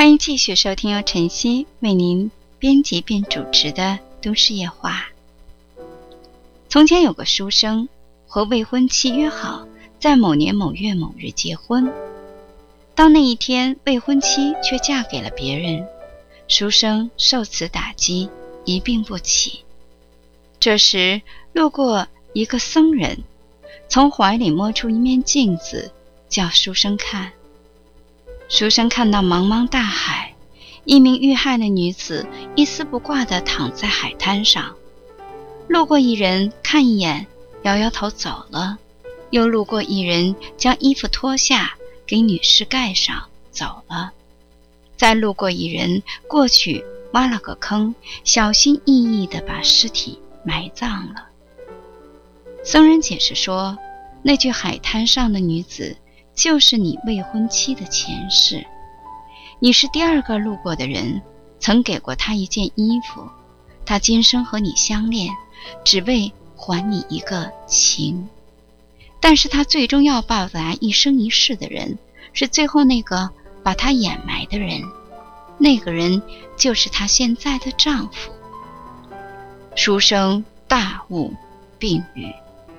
欢迎继续收听由晨曦为您编辑并主持的都市夜话。从前有个书生和未婚妻约好在某年某月某日结婚，到那一天未婚妻却嫁给了别人，书生受此打击一病不起。这时路过一个僧人，从怀里摸出一面镜子叫书生看。书生看到茫茫大海，一名遇害的女子一丝不挂地躺在海滩上。路过一人看一眼，摇摇头走了，又路过一人将衣服脱下给女士盖上走了，再路过一人过去挖了个坑，小心翼翼地把尸体埋葬了。僧人解释说，那具海滩上的女子就是你未婚妻的前世，你是第二个路过的人，曾给过她一件衣服，她今生和你相恋，只为还你一个情。但是她最终要报答一生一世的人，是最后那个把她掩埋的人，那个人就是她现在的丈夫。书生大悟并语，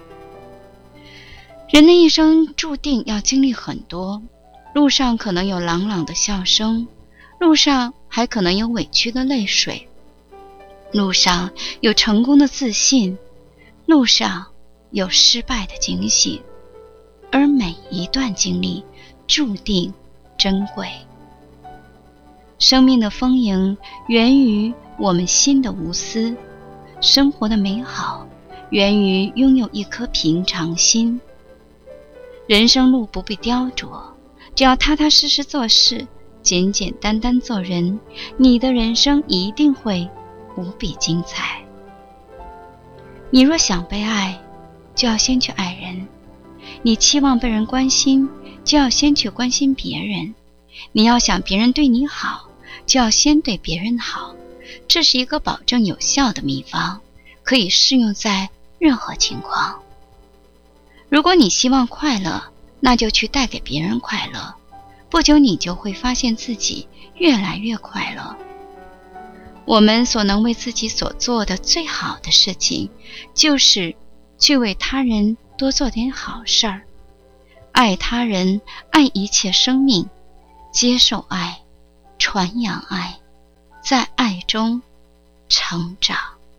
人的一生注定要经历很多，路上可能有朗朗的笑声，路上还可能有委屈的泪水，路上有成功的自信，路上有失败的警醒，而每一段经历注定珍贵。生命的丰盈源于我们心的无私，生活的美好源于拥有一颗平常心。人生路不必雕琢，只要踏踏实实做事，简简单单做人，你的人生一定会无比精彩。你若想被爱，就要先去爱人；你期望被人关心，就要先去关心别人；你要想别人对你好，就要先对别人好。这是一个保证有效的秘方，可以适用在任何情况。如果你希望快乐，那就去带给别人快乐，不久你就会发现自己越来越快乐。我们所能为自己所做的最好的事情，就是去为他人多做点好事儿。爱他人，爱一切生命，接受爱，传扬爱，在爱中成长。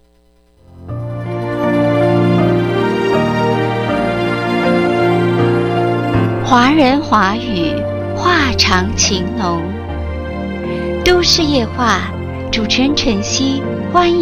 华人华语，话长情浓。都市夜话，主持人晨曦，欢迎